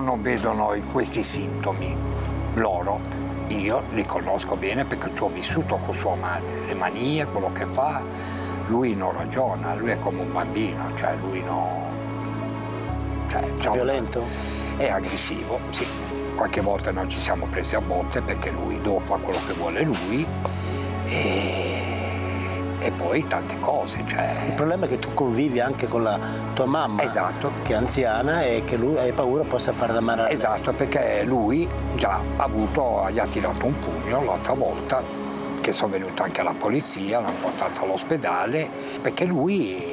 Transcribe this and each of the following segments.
non vedono questi sintomi, loro, io li conosco bene perché ci ho vissuto con sua madre, le manie, quello che fa, lui non ragiona, lui è come un bambino, cioè lui no... Cioè, è violento? È aggressivo, sì. Qualche volta noi ci siamo presi a botte perché lui fa quello che vuole lui e poi tante cose. Cioè... Il problema è che tu convivi anche con la tua mamma, esatto, che è anziana e che lui hai paura possa fare da male a lei. Esatto, perché lui già gli ha tirato un pugno l'altra volta, che sono venuto anche alla polizia, l'hanno portato all'ospedale, perché lui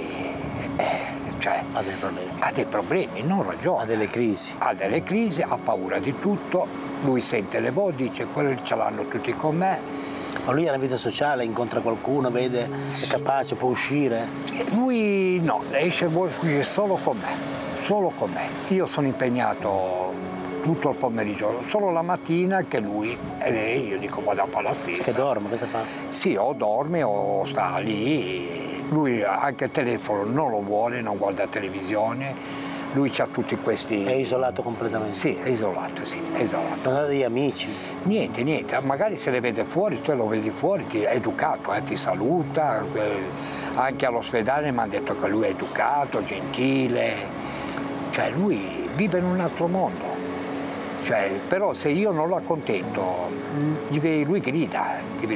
ha dei problemi, non ragiona. Ha delle crisi. Ha delle crisi, ha paura di tutto, lui sente le voci, dice quelli ce l'hanno tutti con me. Ma lui ha una vita sociale, incontra qualcuno, vede, è capace, può uscire? Lui no, esce, vuole uscire solo con me. Io sono impegnato tutto il pomeriggio, solo la mattina che lui e io dico vado a fare la spesa. Che dorme, cosa fa? Sì, o dorme o sta lì. Lui anche il telefono non lo vuole, non guarda televisione, lui ha tutti questi... È isolato completamente? Sì, è isolato, sì, è isolato. Non ha degli amici? Niente, magari se le vede fuori, tu lo vedi fuori, è educato, ti saluta, anche all'ospedale mi hanno detto che lui è educato, gentile, cioè lui vive in un altro mondo. Cioè, però se io non lo accontento, lui grida,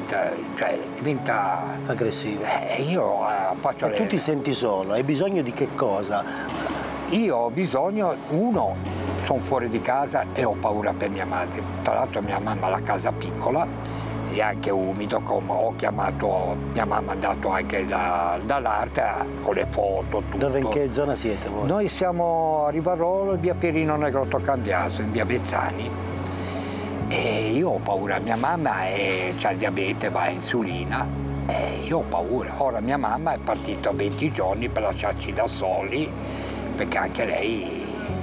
diventa aggressivo. Io faccio tu ti senti solo, hai bisogno di che cosa? Io ho bisogno, sono fuori di casa e ho paura per mia madre. Tra l'altro mia mamma ha la casa piccola e anche umido, come ho chiamato, mia mamma ha dato anche dall'arte con le foto, tutto. Dove, in che zona siete voi? Noi siamo a Rivarolo, in via Pierino Negrotto Cambiaso, in via Bezzani. E io ho paura, mia mamma ha il diabete, va a insulina e io ho paura. Ora mia mamma è partita 20 giorni per lasciarci da soli, perché anche lei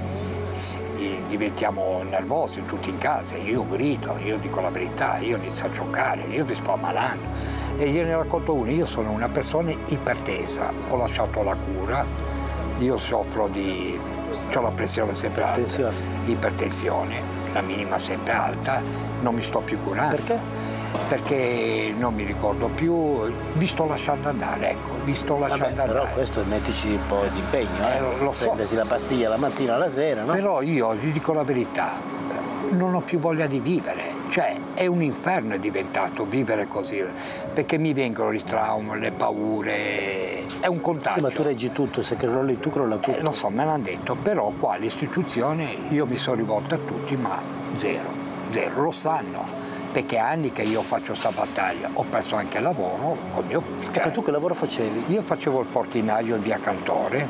diventiamo nervosi tutti in casa, io grido, io dico la verità, io inizio a giocare, io mi sto ammalando. E gliene racconto uno, io sono una persona ipertesa, ho lasciato la cura, io soffro ho la pressione sempre alta, ipertensione, la minima sempre alta, non mi sto più curando. Perché? Perché non mi ricordo più, mi sto lasciando andare, ecco, andare. Però questo mettici un po' di impegno, lo so. Prendersi la pastiglia la mattina alla sera, no? Però io vi dico la verità, non ho più voglia di vivere, cioè è un inferno è diventato vivere così, perché mi vengono i traumi, le paure, è un contagio. Sì, ma tu reggi tutto, se crolli tu crolla tutto. Lo so, me l'hanno detto, però qua l'istituzione io mi sono rivolto a tutti, ma zero, lo sanno. Perché anni che io faccio sta battaglia, ho perso anche il lavoro con mio... Cioè, tu che lavoro facevi? Io facevo il portinaio in via Cantore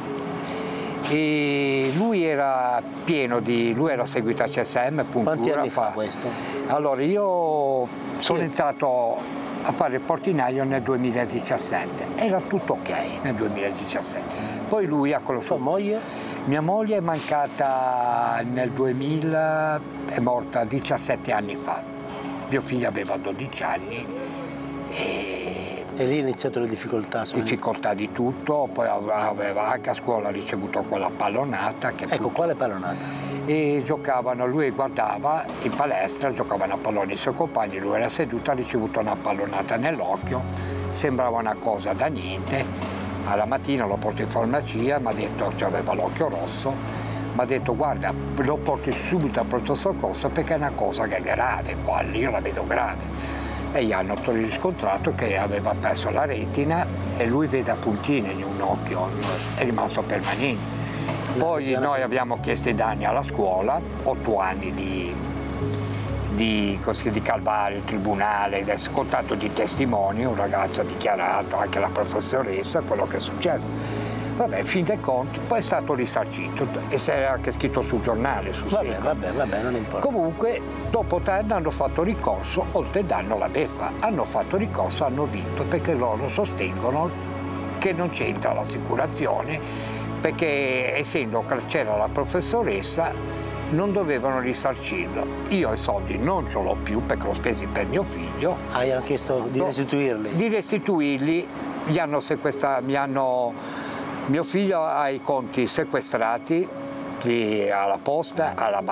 e lui era lui era seguito a CSM. Quanti anni fa questo? Allora io sono entrato a fare il portinaio nel 2017, era tutto ok nel 2017. Poi lui ha conosciuto... Tua moglie? Mia moglie è mancata nel 2000, è morta 17 anni fa. Mio figlio aveva 12 anni e lì è iniziato le difficoltà. Difficoltà di tutto, poi aveva anche a scuola ricevuto quella pallonata. Quale pallonata? E giocavano, lui guardava in palestra, giocavano a pallone i suoi compagni, lui era seduto, ha ricevuto una pallonata nell'occhio, sembrava una cosa da niente. Alla mattina lo porto in farmacia, mi ha detto che aveva l'occhio rosso. Mi ha detto guarda, lo porti subito a pronto soccorso perché è una cosa che è grave, qua io la vedo grave. E gli hanno riscontrato che aveva perso la retina e lui vede a puntine in un occhio, è rimasto permanente. Poi noi abbiamo chiesto i danni alla scuola, 8 anni di calvario, tribunale, ascoltato di testimoni, un ragazzo ha dichiarato, anche la professoressa, quello che è successo. Vabbè, fin dei conti, poi è stato risarcito e si era anche scritto sul giornale. Vabbè, non importa. Comunque, dopo 3 anni hanno fatto ricorso, oltre danno la beffa. Hanno fatto ricorso, hanno vinto, perché loro sostengono che non c'entra l'assicurazione, perché essendo che c'era la professoressa, non dovevano risarcirlo. Io i soldi non ce l'ho più perché l'ho spesi per mio figlio. Hanno chiesto di restituirli? Di restituirli, mio figlio ha i conti sequestrati alla posta, alla banca.